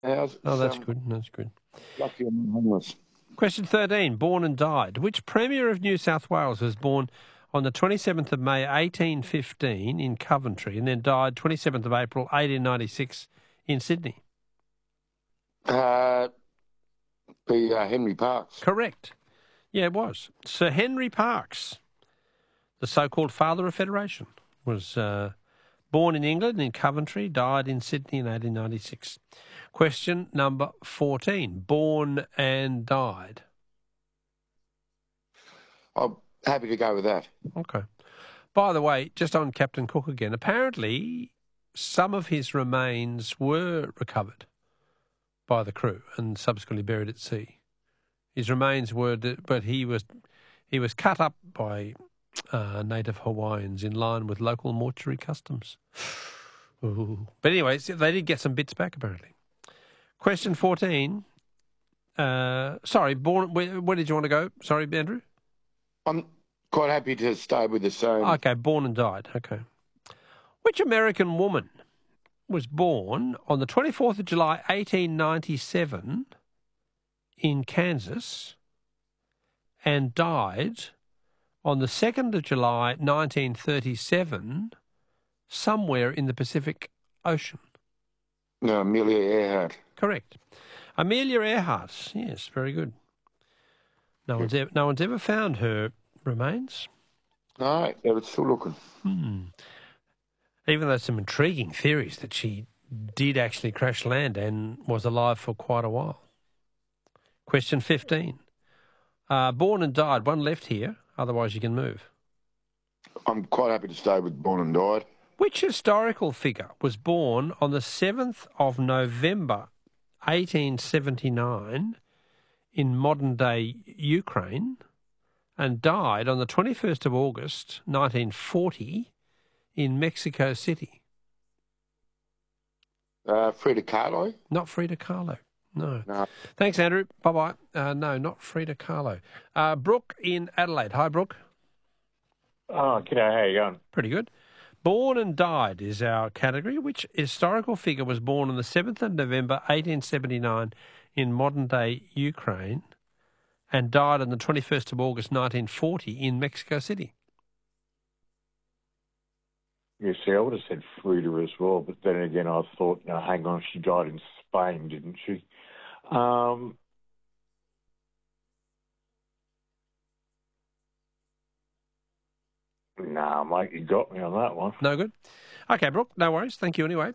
Oh, that's good. That's good. Lucky I'm homeless. Question 13. Born and died. Which Premier of New South Wales was born on the 27th of May 1815 in Coventry and then died 27th of April 1896 in Sydney? Henry Parkes. Correct. Yeah, it was. Sir Henry Parkes, the so-called father of Federation, was born in England in Coventry, died in Sydney in 1896. Question number 14. Born and died. I'm happy to go with that. Okay. By the way, just on Captain Cook again, apparently some of his remains were recovered by the crew and subsequently buried at sea. His remains were, but he was cut up by native Hawaiians in line with local mortuary customs. Ooh. But anyway, they did get some bits back apparently. Question 14. Sorry, born. Where did you want to go? Sorry, Andrew. I'm quite happy to stay with the same. Okay, born and died. Okay. Which American woman was born on the 24th of July, 1897 in Kansas and died on the 2nd of July, 1937 somewhere in the Pacific Ocean? No, Amelia Earhart. Correct. Amelia Earhart. Yes, very good. No one's ever found her remains. No, yeah, it's still looking. Even though some intriguing theories that she did actually crash land and was alive for quite a while. Question 15. Born and died. One left here. Otherwise, you can move. I'm quite happy to stay with born and died. Which historical figure was born on the 7th of November, 1879 in modern-day Ukraine and died on the 21st of August, 1940 in Mexico City? Frida Kahlo? Not Frida Kahlo. No. Thanks, Andrew. Bye-bye. No, not Frida Kahlo. Brooke in Adelaide. Hi, Brooke. Oh, g'day. How you going? Pretty good. Born and died is our category. Which historical figure was born on the 7th of November, 1879 in modern-day Ukraine and died on the 21st of August, 1940 in Mexico City? Yeah, see, I would have said Frida as well, but then again I thought, no, hang on, she died in Spain, didn't she? Nah, mate, you got me on that one. No good? Okay, Brooke, no worries. Thank you anyway.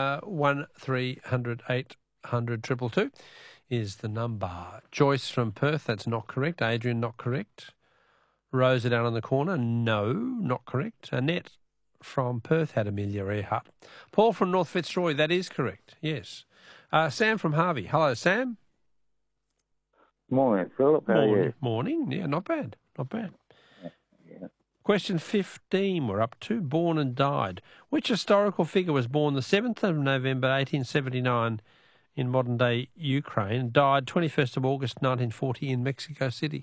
1300 800 222 is the number. Joyce from Perth, that's not correct. Adrian, not correct. Rosa down on the corner, no, not correct. Annette from Perth had Amelia Earhart. Paul from North Fitzroy, that is correct, yes. Sam from Harvey. Hello, Sam. Morning, Philip. How are you? Morning. Yeah, not bad. Not bad. Yeah. Question 15 we're up to. Born and died. Which historical figure was born the 7th of November 1879 in modern-day Ukraine and died 21st of August 1940 in Mexico City?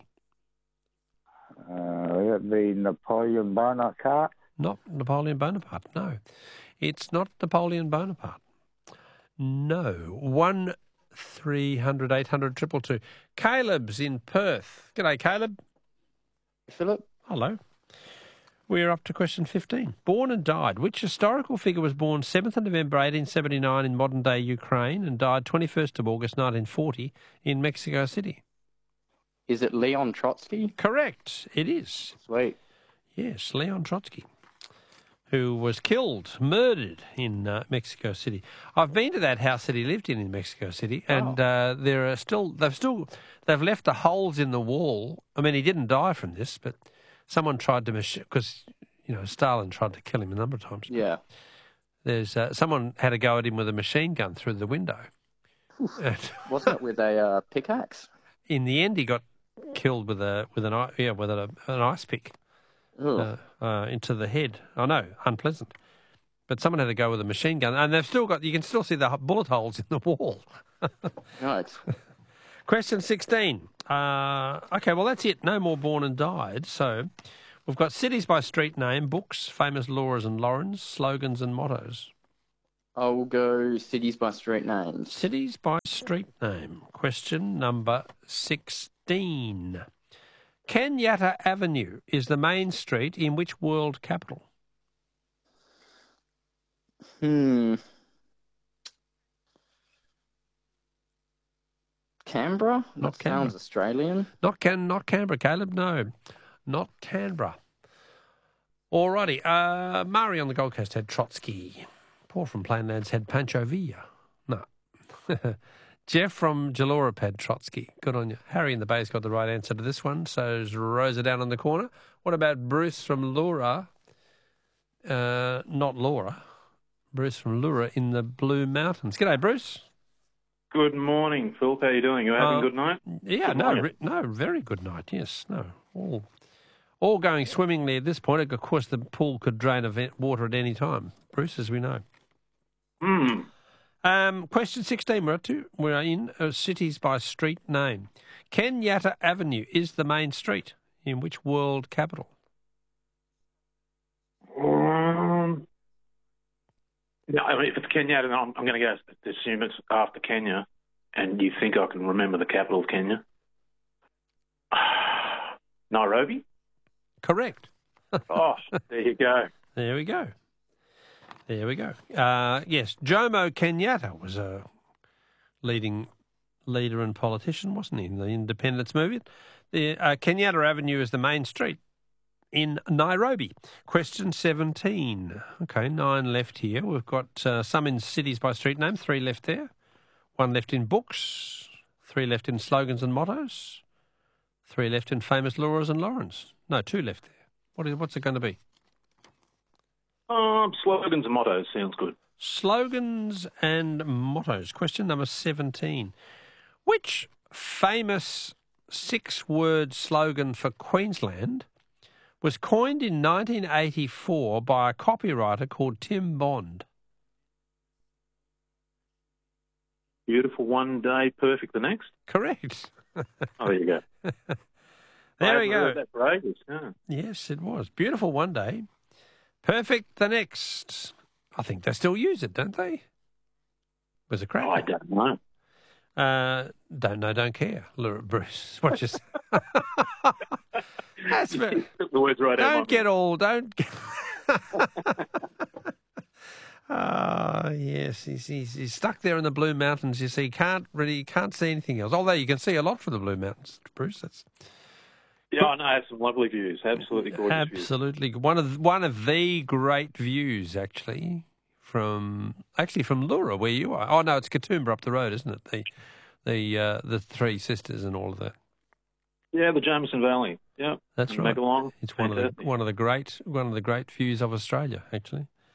That'd be Napoleon Bonaparte. Not Napoleon Bonaparte, no. It's not Napoleon Bonaparte. No. 1300 800 222. Caleb's in Perth. G'day, Caleb. Philip. Hello. We're up to question 15. Born and died. Which historical figure was born 7th of November 1879 in modern-day Ukraine and died 21st of August 1940 in Mexico City? Is it Leon Trotsky? Correct. It is. Sweet. Yes, Leon Trotsky, who was killed, murdered in Mexico City. I've been to that house that he lived in Mexico City, and they've left the holes in the wall. I mean, he didn't die from this, but someone tried to because Stalin tried to kill him a number of times. Yeah. There's someone had a go at him with a machine gun through the window. Wasn't it with a pickaxe? In the end, he got killed with an ice pick. Into the head. I know, unpleasant. But someone had to go with a machine gun, and you can still see the bullet holes in the wall. Right. Question 16. Okay, well, that's it. No more born and died. So we've got cities by street name, books, famous Laura's and Laurens, slogans and mottos. I'll go cities by street names. Cities by street name. Question number 16. Kenyatta Avenue is the main street in which world capital? Canberra? Not That Canberra. sounds Australian. Not Canberra, Caleb. No, not Canberra. Alrighty. Murray on the Gold Coast had Trotsky. Paul from Plainlands had Pancho Villa. No. Jeff from Jalora had Trotsky. Good on you. Harry in the Bay's got the right answer to this one. So's Rosa down on the corner. What about Bruce from Laura? Not Laura. Bruce from Lura in the Blue Mountains. G'day, Bruce. Good morning, Phil. How are you doing? You having a good night? Yeah, no, very good night. Yes, no, all going swimmingly at this point. Of course, the pool could drain water at any time, Bruce, as we know. Question 16. We're in cities by street name. Kenyatta Avenue is the main street in which world capital? No, I mean, if it's Kenya, then I'm going to assume it's after Kenya. And you think I can remember the capital of Kenya? Nairobi? Correct. Oh, there you go. There we go. Yes, Jomo Kenyatta was a leading leader and politician, wasn't he, in the independence movement? The Kenyatta Avenue is the main street in Nairobi. Question 17. Okay, 9 left here. We've got some in cities by street name, 3 left there. 1 left in books, 3 left in slogans and mottos, 3 left in famous Laura's and Lawrence. No, 2 left there. What's it going to be? Slogans and mottos sounds good. Slogans and mottos. Question number 17. Which famous 6-word slogan for Queensland was coined in 1984 by a copywriter called Tim Bond? Beautiful one day, perfect the next. Correct. Oh, there you go. There we go. That for ages, yeah. Yes, it was. Beautiful one day, perfect the next. I think they still use it, don't they? Was it cracker? I don't know. Don't know, don't care. Laura Bruce. What you say? That's very, Took the words right out. don't get all. Don't. Yes, he's stuck there in the Blue Mountains. You see, can't see anything else. Although you can see a lot from the Blue Mountains, Bruce. Yeah, I know. I have some lovely views. Absolutely gorgeous views. Absolutely, one of the great views actually from Lura, where you are. Oh no, it's Katoomba up the road, isn't it? The Three Sisters and all of that. Yeah, the Jameson Valley. Yeah, that's right. Megalong. It's one of the great views of Australia, actually.